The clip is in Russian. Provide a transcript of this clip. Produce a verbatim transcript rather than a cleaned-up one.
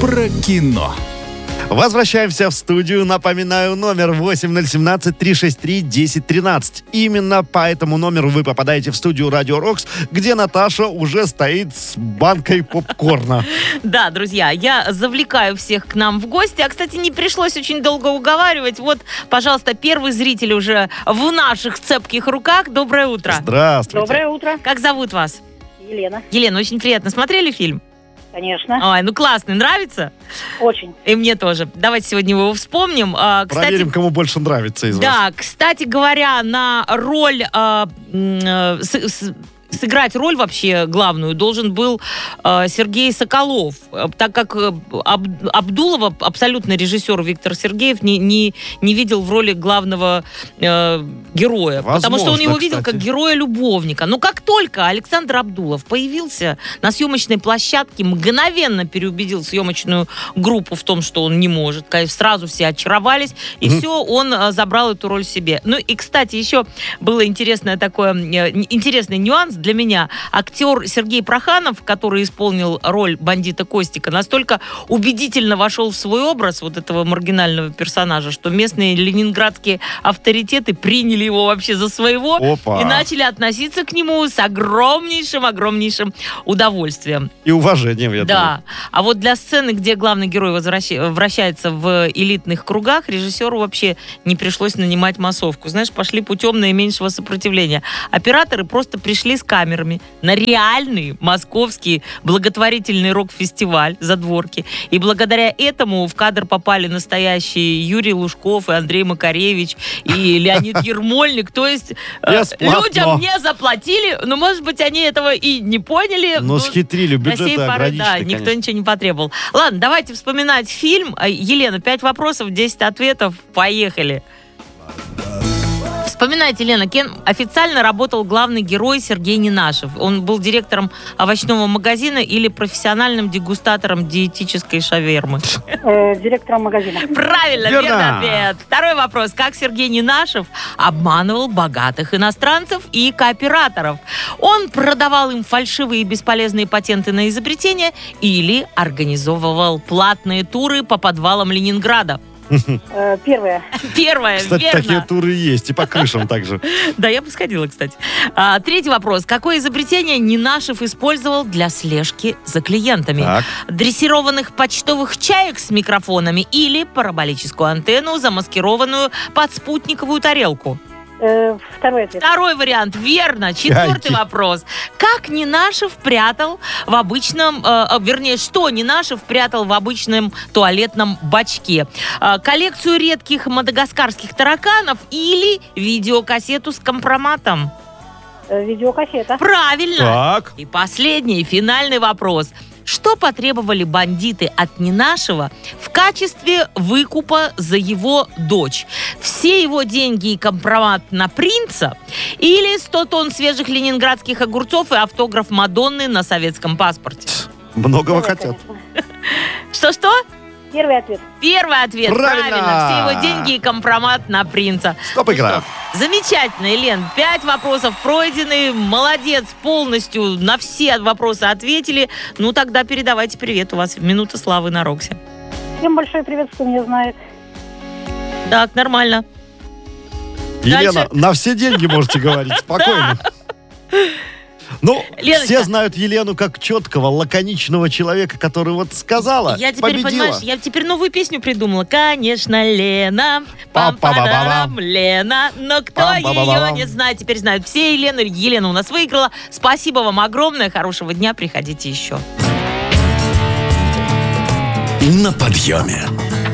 про кино. Возвращаемся в студию. Напоминаю, номер восемь ноль один семь три шесть три один ноль один три. Именно по этому номеру вы попадаете в студию Радио Рокс, где Наташа уже стоит с банкой попкорна. Да, друзья, я завлекаю всех к нам в гости. А, кстати, не пришлось очень долго уговаривать. Вот, пожалуйста, первый зритель уже в наших цепких руках. Доброе утро. Здравствуйте. Доброе утро. Как зовут вас? Елена. Елена, очень приятно. Смотрели фильм? Конечно. Ой, ну классный, нравится? Очень. И мне тоже. Давайте сегодня его вспомним. А, кстати, Проверим, кому больше нравится из вас. да, кстати говоря, на роль а, м, э, с- с- сыграть роль вообще главную должен был э, Сергей Соколов, Э, так как э, Аб- Абдулова абсолютно режиссер Виктор Сергеев не, не, не видел в роли главного э, героя, потому что он Возможно, его видел кстати. как героя-любовника. Но как только Александр Абдулов появился на съемочной площадке, мгновенно переубедил съемочную группу в том, что он не может. Конечно, сразу все очаровались, и Мгм. все, он э, забрал эту роль себе. Ну и, кстати, еще было интересное такое, э, н- интересный нюанс для меня. Актер Сергей Проханов, который исполнил роль бандита Костика, настолько убедительно вошел в свой образ вот этого маргинального персонажа, что местные ленинградские авторитеты приняли его вообще за своего Опа. и начали относиться к нему с огромнейшим-огромнейшим удовольствием. И уважением, я думаю. Да. А вот для сцены, где главный герой возвращ- вращается в элитных кругах, режиссеру вообще не пришлось нанимать массовку. Знаешь, пошли путем наименьшего сопротивления. Операторы просто пришли с камерами на реальный московский благотворительный рок-фестиваль «Задворки». И благодаря этому в кадр попали настоящие Юрий Лужков и Андрей Макаревич и Леонид Ермольник. То есть э, Бесплатно. людям не заплатили, но, может быть, они этого и не поняли. Но схитрили, До сей бюджеты поры, ограничены, да, никто конечно. ничего не потребовал. Ладно, давайте вспоминать фильм. А, Елена, пять вопросов, десять ответов. Поехали. Вспоминайте, Лена, кем официально работал главный герой Сергей Ненашев. Он был директором овощного магазина или профессиональным дегустатором диетической шавермы? Э, директором магазина. Правильно, Верно. верный ответ. Второй вопрос. Как Сергей Ненашев обманывал богатых иностранцев и кооператоров? Он продавал им фальшивые и бесполезные патенты на изобретения или организовывал платные туры по подвалам Ленинграда? Э, первое. Первое, Кстати, верно. такие туры есть. И по крышам также. Да, я бы сходила, кстати. А, третий вопрос. Какое изобретение Ненашев использовал для слежки за клиентами? Так. Дрессированных почтовых чаек с микрофонами или параболическую антенну, замаскированную под спутниковую тарелку? Э, второй ответ. Второй вариант, верно. Четвертый Чайки. вопрос. Как Ненашев прятал в обычном, э, э, вернее, что Ненашев прятал в обычном туалетном бачке? Э, коллекцию редких мадагаскарских тараканов или видеокассету с компроматом? Э, видеокассета. Правильно. Так. И последний, финальный вопрос. Что потребовали бандиты от Ненашева в качестве выкупа за его дочь? Все его деньги и компромат на принца? Или сто тонн свежих ленинградских огурцов и автограф Мадонны на советском паспорте? Многого Первый, хотят. конечно. Что-что? Первый ответ. Первый ответ. Правильно. Все его деньги и компромат на принца. Стоп, Ну игра. что, замечательно, Елен. Пять вопросов пройдены. Молодец, полностью на все вопросы ответили. Ну, тогда передавайте привет. У вас минута славы на Роксе. Всем большой привет, кто меня знает. Так, нормально. Елена, Дальше. на все деньги можете говорить. Спокойно. Ну, Леночка. все знают Елену как четкого, лаконичного человека, который вот сказала, Я теперь, победила. понимаешь, я теперь новую песню придумала. Конечно, Лена. Пам-па-ба-ба-бам. Пам-парам, Лена. Но кто Пам-ба-ба-ба-бам. ее не знает, теперь знают все Елены. Елена у нас выиграла. Спасибо вам огромное. Хорошего дня. Приходите еще. На подъеме.